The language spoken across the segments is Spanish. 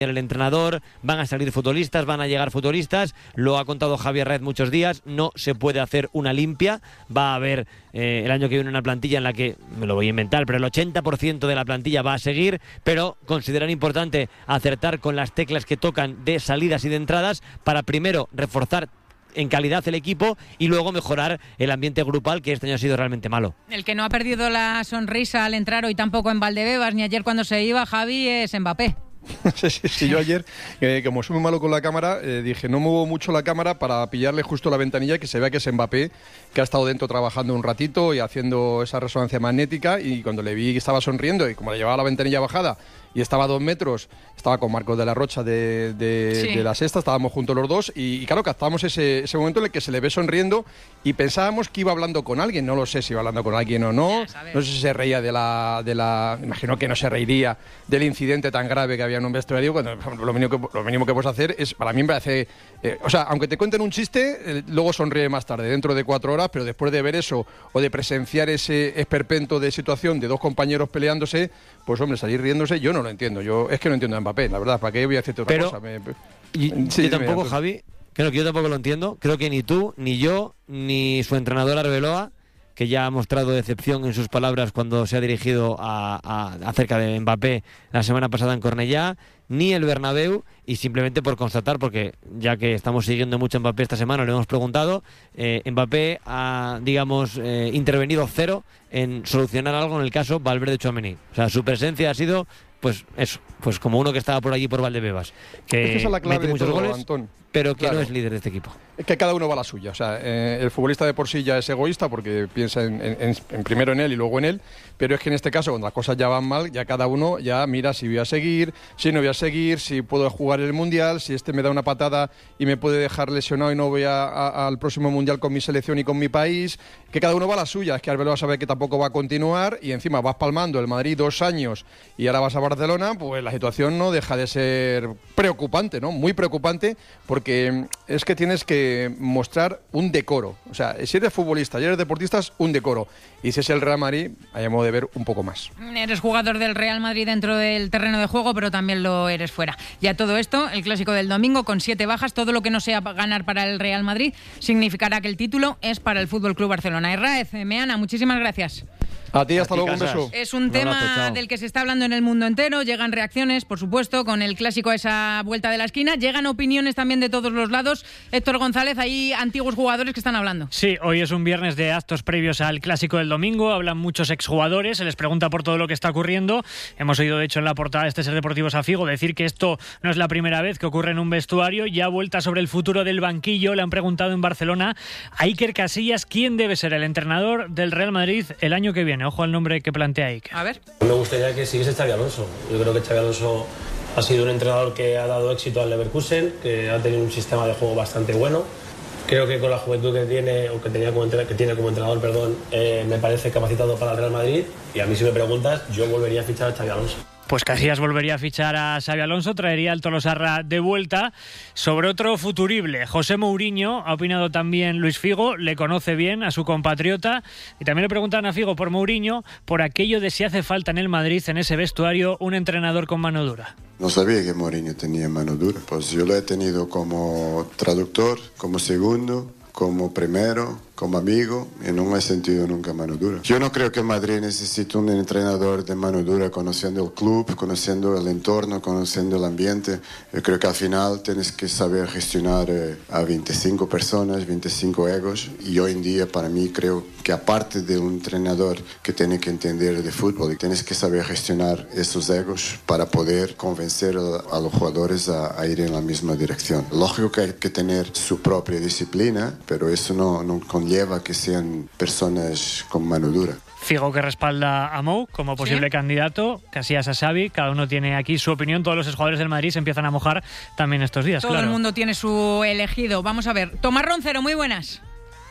el entrenador, van a salir futbolistas, van a llegar futbolistas, lo ha contado Javier Red muchos días, no se puede hacer una limpia, va a haber el año que viene una plantilla en la que, me lo voy a inventar, pero el 80% de la plantilla va a seguir, pero consideran importante acertar con las teclas que tocan de salidas y de entradas para primero reforzar en calidad el equipo y luego mejorar el ambiente grupal, que este año ha sido realmente malo. El que no ha perdido la sonrisa al entrar hoy tampoco en Valdebebas ni ayer cuando se iba, Javi, es Mbappé. Sí, yo ayer, como soy muy malo con la cámara, dije no muevo mucho la cámara para pillarle justo la ventanilla, que se vea que es Mbappé, que ha estado dentro trabajando un ratito y haciendo esa resonancia magnética, y cuando le vi que estaba sonriendo y como le llevaba la ventanilla bajada y estaba a 2 metros, estaba con Marcos de la Rocha de la Sexta, estábamos juntos los dos y claro, captábamos ese momento en el que se le ve sonriendo y pensábamos que iba hablando con alguien, no lo sé si iba hablando con alguien o no sé si se reía de la imagino que no se reiría del incidente tan grave que había en un vestuario, cuando lo mínimo que puedes hacer es, para mí me parece, o sea, aunque te cuenten un chiste, luego sonríe más tarde, dentro de 4 horas, pero después de ver eso o de presenciar ese esperpento de situación de 2 compañeros peleándose, pues hombre, salir riéndose, yo no lo entiendo, yo es que no entiendo a Mbappé, la verdad, ¿para qué voy a decirte otra cosa? Yo tampoco, Javi, creo que yo tampoco lo entiendo, creo que ni tú, ni yo, ni su entrenador Arbeloa, que ya ha mostrado decepción en sus palabras cuando se ha dirigido acerca de Mbappé la semana pasada en Cornellá, ni el Bernabéu, y simplemente por constatar, porque ya que estamos siguiendo mucho a Mbappé esta semana, le hemos preguntado, Mbappé ha, digamos, intervenido 0 en solucionar algo en el caso Valverde-Tchouaméni. O sea, su presencia ha sido, pues eso, pues como uno que estaba por allí por Valdebebas, que esa es la clave mete de muchos todo, goles, Antón. pero que Claro. no es líder de este equipo. Es que cada uno va a la suya, o sea, el futbolista de por sí ya es egoísta porque piensa en primero en él y luego en él, pero es que en este caso, cuando las cosas ya van mal, ya cada uno ya mira si voy a seguir, si no voy a seguir, si puedo jugar el Mundial, si este me da una patada y me puede dejar lesionado y no voy al próximo Mundial con mi selección y con mi país, que cada uno va a la suya. Es que Arbeloa sabe que tampoco va a continuar y encima vas palmando el Madrid 2 años y ahora vas a Barcelona, pues la situación no deja de ser preocupante, ¿no? Muy preocupante, porque es que tienes que mostrar un decoro. O sea, si eres futbolista y eres deportista, es un decoro. Y si es el Real Madrid, hay modo de ver un poco más. Eres jugador del Real Madrid dentro del terreno de juego, pero también lo eres fuera. Ya todo esto, el clásico del domingo con 7 bajas, todo lo que no sea ganar para el Real Madrid significará que el título es para el Fútbol Club Barcelona. Raez, Meana, muchísimas gracias. A ti, hasta luego, un beso. Es un tema del que se está hablando en el mundo entero. Llegan reacciones, por supuesto, con el clásico a esa vuelta de la esquina. Llegan opiniones también de todos los lados. Héctor González, hay antiguos jugadores que están hablando. Sí, hoy es un viernes de actos previos al clásico del domingo. Hablan muchos exjugadores, se les pregunta por todo lo que está ocurriendo. Hemos oído, de hecho, en la portada de este Ser Deportivos a Figo decir que esto no es la primera vez que ocurre en un vestuario. Ya vuelta sobre el futuro del banquillo, le han preguntado en Barcelona a Iker Casillas quién debe ser el entrenador del Real Madrid el año que viene. Ojo al nombre que plantea Iker. A ver. Me gustaría que siguiese Xabi Alonso. Yo creo que Xabi Alonso ha sido un entrenador que ha dado éxito al Leverkusen, que ha tenido un sistema de juego bastante bueno. Creo que con la juventud que tiene, o que tiene como entrenador, me parece capacitado para el Real Madrid. Y a mí, si me preguntas, yo volvería a fichar a Xabi Alonso. Pues Casillas volvería a fichar a Xabi Alonso, traería al Tolosarra de vuelta. Sobre otro futurible, José Mourinho, ha opinado también Luis Figo, le conoce bien a su compatriota, y también le preguntan a Figo por Mourinho, por aquello de si hace falta en el Madrid, en ese vestuario, un entrenador con mano dura. No sabía que Mourinho tenía mano dura, pues yo lo he tenido como traductor, como segundo, como primero, como amigo, y no me he sentido nunca mano dura. Yo no creo que Madrid necesite un entrenador de mano dura, conociendo el club, conociendo el entorno, conociendo el ambiente. Yo creo que al final tienes que saber gestionar a 25 personas, 25 egos, y hoy en día para mí creo que aparte de un entrenador que tiene que entender de fútbol, tienes que saber gestionar esos egos para poder convencer a los jugadores a ir en la misma dirección. Lógico que hay que tener su propia disciplina, pero eso no conlleva que sean personas con mano dura. Figo que respalda a Mou como posible candidato, Casillas a Xavi, cada uno tiene aquí su opinión, todos los exjugadores del Madrid se empiezan a mojar también estos días. Todo el mundo tiene su elegido. Vamos a ver, Tomás Roncero, muy buenas.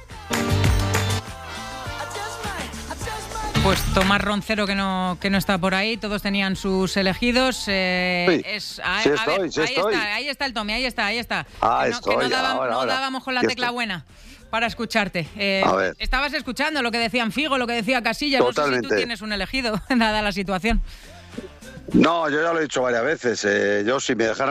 Pues Tomás Roncero que no está por ahí, todos tenían sus elegidos. Ahí está el Tommy, ahí está. No dábamos con la tecla buena para escucharte. Estabas escuchando lo que decían Figo, lo que decía Casillas. Totalmente. No sé si tú tienes un elegido, dada la situación. No, yo ya lo he dicho varias veces. Yo si me dejaran